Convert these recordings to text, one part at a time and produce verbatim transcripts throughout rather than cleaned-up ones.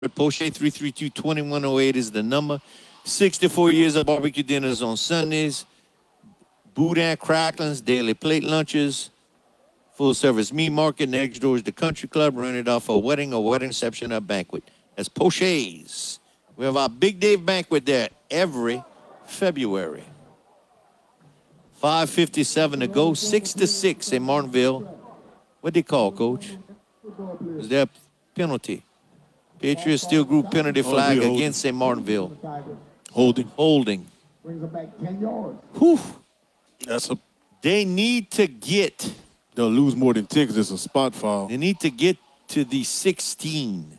Poche three three two, two one zero eight is the number. sixty-four years of barbecue dinners on Sundays. Boudin cracklings, daily plate lunches, full service meat market. Next door is the country club, rented off for a wedding or wedding reception or banquet. That's Poche's. We have our Big Dave banquet there every February. five fifty-seven to go, six to six in Martinville. What they call, Coach? Is there a penalty? Patriots Steel Group penalty flag oh, against Saint Martinville. Holding. Holding. Brings it back ten yards. Whew. That's a. They need to get. They'll lose more than ten because it's a spot foul. They need to get to the sixteen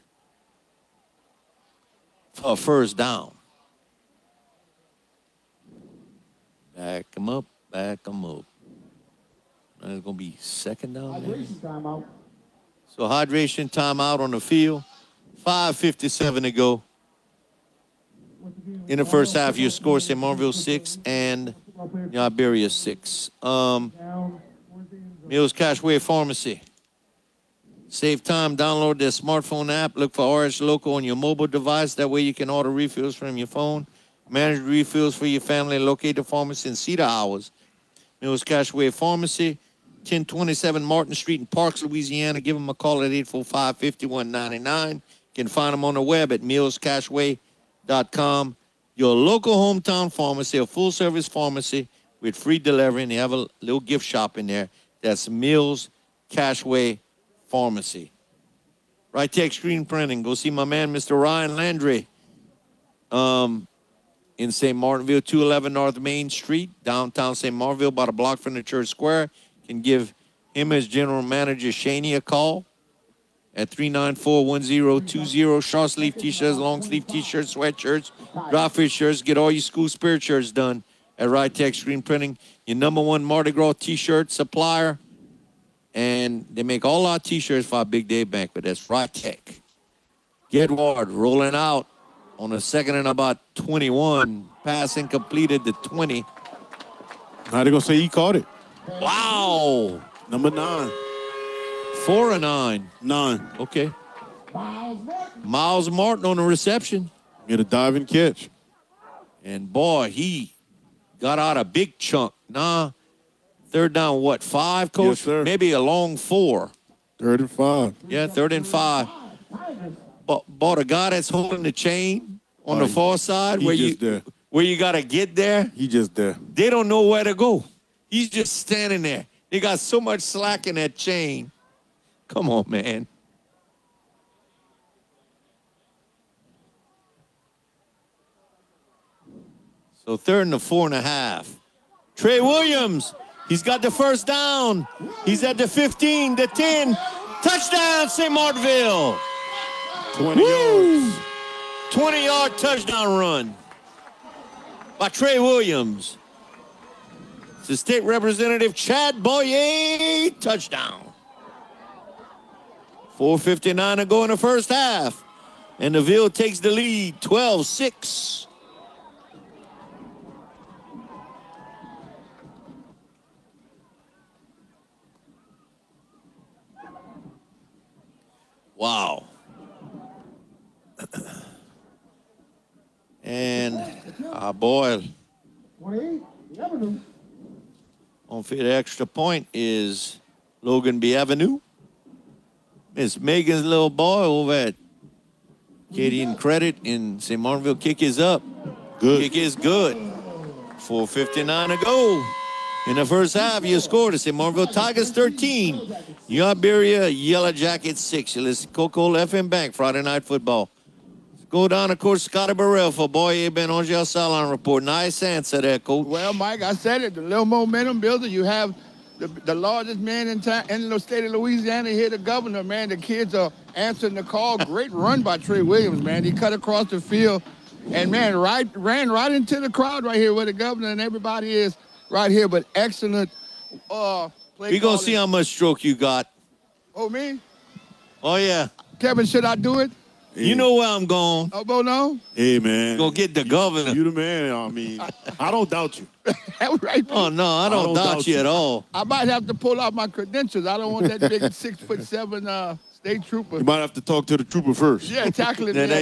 for a first down. Back them up. Back them up. And it's going to be second down. Hydration timeout. So hydration timeout on the field. five fifty-seven to go. In the first half, your score, Saint Martinville six and Iberia six. Um, Mills Cashway Pharmacy. Save time, download their smartphone app. Look for R H Local on your mobile device. That way you can order refills from your phone. Manage refills for your family. Locate the pharmacy in Cedar Hours. Mills Cashway Pharmacy, ten twenty-seven Martin Street in Parks, Louisiana. Give them a call at eight four five, five one nine nine. You can find them on the web at mills cashway dot com. Your local hometown pharmacy, a full-service pharmacy with free delivery, and they have a little gift shop in there. That's Mills Cashway Pharmacy. Right Tech Screen Printing. Go see my man, Mister Ryan Landry, um, in Saint Martinville, two eleven North Main Street, downtown Saint Martinville, about a block from the church square. You can give him as general manager, Shaney, a call at three nine four, one zero two zero. Short sleeve T-shirts, long sleeve T-shirts, sweatshirts, dry fit shirts. Get all your school spirit shirts done at Right Tech Screen Printing. Your number one Mardi Gras T-shirt supplier. And they make all our T-shirts for our Big Day Banquet. That's Right Tech. Get Ward rolling out on a second and about twenty-one. Passing completed the twenty. Now they're going to say he caught it. Wow. Number nine. Four and nine. Nine. Okay. Miles Martin on the reception. Get a diving catch. And boy, he got out a big chunk. Nah. Third down, what, five, Coach? Yes, sir. Maybe a long four. Third and five. Yeah, third and five. But, but a guy that's holding the chain on oh, the far side he where just you there. where you got to get there. He just there. They don't know where to go. He's just standing there. They got so much slack in that chain. Come on, man. So third and a four and a half. Trey Williams, he's got the first down. He's at the fifteen, the ten. Touchdown, Saint Martinville. twenty yards. twenty-yard touchdown run by Trey Williams. It's the state representative, Chad Boyer, touchdown. four fifty-nine to go in the first half. And the Ville takes the lead, twelve six. Wow. And our boy on for the extra point is Logan B. Avenue. Miss Megan's little boy over at Katie and Credit in Saint Martinville. Kick is up. Good. Kick is good. four fifty-nine to go. In the first half, you scored. Saint Martinville Tigers thirteen. New Iberia Yellow Jackets six. You listen to Coco F M Bank Friday Night Football. Go down, of course, Scotty Burrell for Boyer Ben Angel Salon Report. Nice answer there, Coach. Well, Mike, I said it. The little momentum builder. You have the, the largest man in, town, in the state of Louisiana here, the governor, man. The kids are answering the call. Great run by Trey Williams, man. He cut across the field and, man, right ran right into the crowd right here where the governor and everybody is right here. But excellent uh, play. We're going to see how much stroke you got. Oh, me? Oh, yeah. Kevin, should I do it? Hey. You know where I'm going. Oh, Bo, no? Hey, man. Go get the governor. You the man, I mean. I don't doubt you. Right. Oh, no, I don't, I don't doubt, doubt you at all. I might have to pull out my credentials. I don't want that big six foot seven uh, state trooper. You might have to talk to the trooper first. Yeah, tackling Yeah, me.